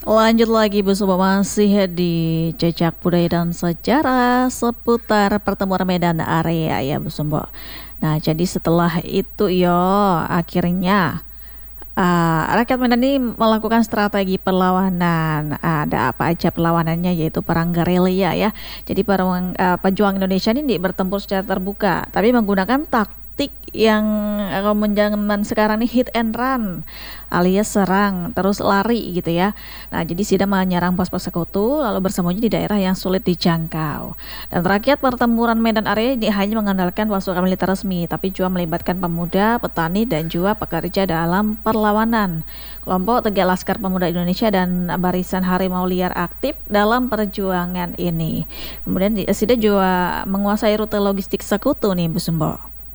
Lanjut lagi Bu Sobat, masih di Jejak Budaya dan Sejarah seputar pertemuan Medan Area ya Bu Sumbo. Nah, jadi setelah itu akhirnya rakyat Medan ini melakukan strategi perlawanan. Ada apa aja perlawanannya, yaitu perang gerilya ya. Jadi pejuang Indonesia ini bertempur secara terbuka, tapi menggunakan taktik yang kalau zaman sekarang nih hit and run, alias serang terus lari gitu ya. Nah, jadi Sida menyerang pos-pos sekutu lalu bersembunyi di daerah yang sulit dijangkau. Dan rakyat pertempuran Medan Area ini hanya mengandalkan pasukan militer resmi, tapi juga melibatkan pemuda, petani, dan juga pekerja dalam perlawanan. Kelompok Tegak Laskar Pemuda Indonesia dan Barisan Harimau Liar aktif dalam perjuangan ini. Kemudian Sida juga menguasai rute logistik sekutu nih Bu Sumbo.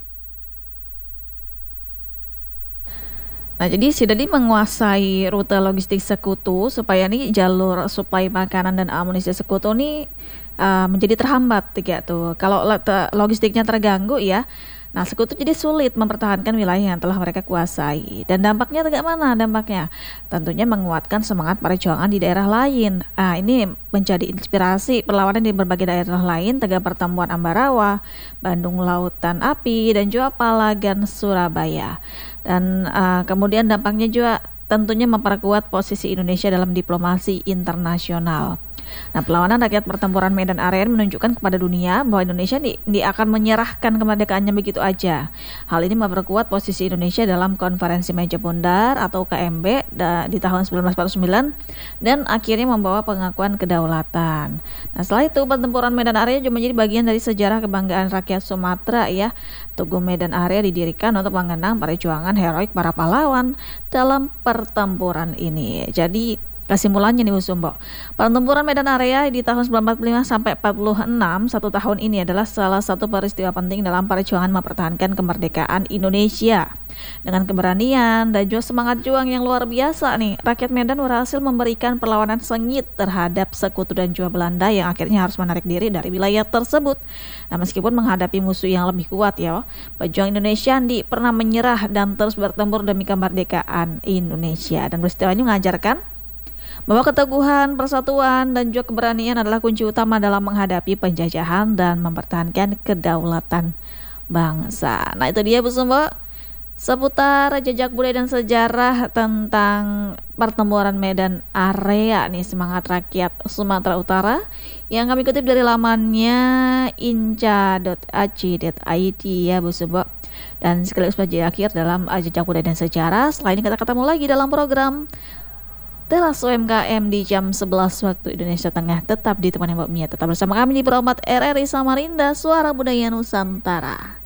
Nah, jadi si Dadi menguasai rute logistik sekutu supaya nih jalur suplai makanan dan amunisi sekutu nih menjadi terhambat tiga tuh. Kalau logistiknya terganggu ya, nah sekutu jadi sulit mempertahankan wilayah yang telah mereka kuasai. Dan dampaknya tegak mana dampaknya? Tentunya menguatkan semangat perjuangan di daerah lain. Ini menjadi inspirasi perlawanan di berbagai daerah lain, tegak pertemuan Ambarawa, Bandung Lautan Api, dan juga Palagan Surabaya. Dan kemudian dampaknya juga tentunya memperkuat posisi Indonesia dalam diplomasi internasional. Nah, perlawanan rakyat pertempuran Medan Area menunjukkan kepada dunia bahwa Indonesia akan menyerahkan kemerdekaannya begitu aja. Hal ini memperkuat posisi Indonesia dalam Konferensi Meja Bundar atau KMB di tahun 1949 dan akhirnya membawa pengakuan kedaulatan. Nah, setelah itu pertempuran Medan Area juga menjadi bagian dari sejarah kebanggaan rakyat Sumatera ya. Tugu Medan Area didirikan untuk mengenang perjuangan heroik para pahlawan dalam pertempuran ini. Jadi kesimpulannya nih Bu Sumbo, pertempuran Medan Area di tahun 1945 sampai 46, satu tahun ini adalah salah satu peristiwa penting dalam perjuangan mempertahankan kemerdekaan Indonesia. Dengan keberanian dan juga semangat juang yang luar biasa nih, rakyat Medan berhasil memberikan perlawanan sengit terhadap sekutu dan juga Belanda yang akhirnya harus menarik diri dari wilayah tersebut. Nah, meskipun menghadapi musuh yang lebih kuat pejuang Indonesia pernah menyerah dan terus bertempur demi kemerdekaan Indonesia. Dan peristiwa ini mengajarkan bahwa keteguhan, persatuan, dan juga keberanian adalah kunci utama dalam menghadapi penjajahan dan mempertahankan kedaulatan bangsa. Nah, itu dia Bu Sumbo, seputar jejak budaya dan sejarah tentang pertempuran Medan Area nih, semangat rakyat Sumatera Utara, yang kami kutip dari lamannya inca.ac.id ya Bu Sumbo. Dan sekaligus saja akhir dalam jejak budaya dan sejarah. Setelah ini kita ketemu lagi dalam program Telas UMKM di jam 11 waktu Indonesia Tengah. Tetap ditemani Mbak Mia. Tetap bersama kami di Peromat RRI Samarinda, Suara Budaya Nusantara.